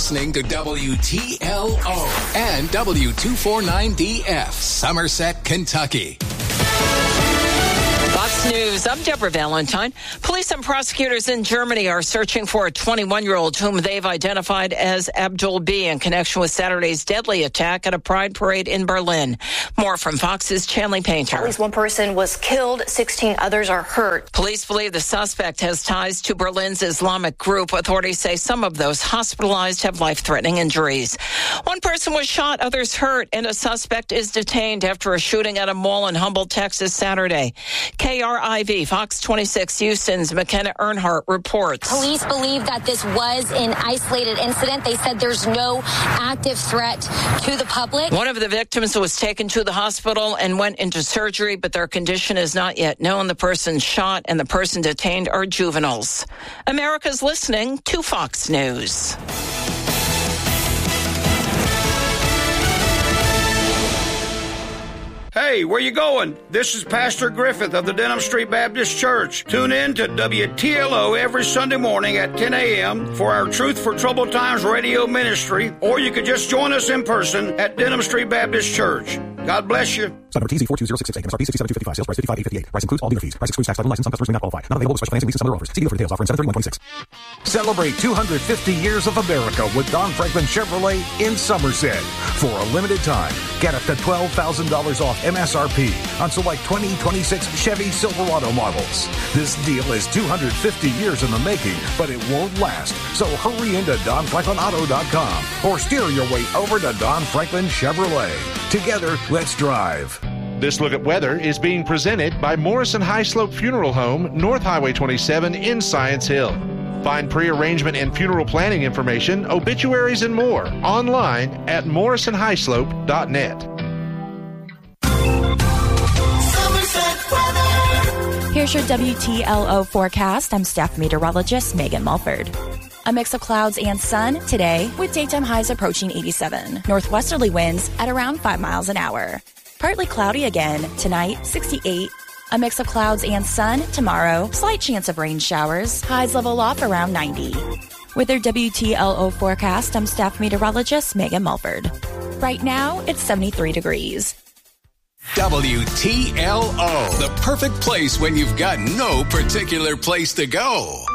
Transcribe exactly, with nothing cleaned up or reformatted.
listening to W T L O and W two forty-nine D F, Somerset, Kentucky. Fox News, I'm Deborah Valentine. Police and prosecutors in Germany are searching for a twenty-one-year-old whom they've identified as Abdul B in connection with Saturday's deadly attack at a pride parade in Berlin. More from Fox's Chanley Painter. At least one person was killed, sixteen others are hurt. Police believe the suspect has ties to Berlin's Islamic group. Authorities say some of those hospitalized have life-threatening injuries. One person was shot, others hurt, and a suspect is detained after a shooting at a mall in Humboldt, Texas, Saturday. K R I V, Fox twenty-six Houston's McKenna Earnhardt reports. Police believe that this was an isolated incident. They said there's no active threat to the public. One of the victims was taken to the hospital and went into surgery, but their condition is not yet known. The person shot and the person detained are juveniles. America's listening to Fox News. Hey, where you going? This is Pastor Griffith of the Denham Street Baptist Church. Tune in to W T L O every Sunday morning at ten a.m. for our Truth for Troubled Times radio ministry, or you could just join us in person at Denham Street Baptist Church. God bless you. Number T Z four two zero six six eight, M S R P sixty-seven two fifty-five, sales price fifty-five eight fifty-eight. Price includes all dealer fees. Price excludes tax, title, license. Some customers may not qualify. Not available with special financing, lease, and other offers. See dealer for details. Offer in seven thirty-one twenty-six. Celebrate two hundred fifty years of America with Don Franklin Chevrolet in Somerset. For a limited time, get up to twelve thousand dollars off M S R P on select twenty twenty-six Chevy Silverado models. This deal is two hundred fifty years in the making, but it won't last. So hurry into Don Franklin Auto dot com or steer your way over to Don Franklin Chevrolet. Together, let's drive. This look at weather is being presented by Morrison High Slope Funeral Home, North Highway twenty-seven in Science Hill. Find pre-arrangement and funeral planning information, obituaries, and more online at morrison high slope dot net. Here's your W T L O forecast. I'm staff meteorologist Megan Mulford. A mix of clouds and sun today with daytime highs approaching eighty-seven. Northwesterly winds at around five miles an hour. Partly cloudy again tonight, sixty-eight. A mix of clouds and sun tomorrow. Slight chance of rain showers. Highs level off around ninety. With their W T L O forecast, I'm staff meteorologist Megan Mulford. Right now, it's seventy-three degrees. W T L O, the perfect place when you've got no particular place to go.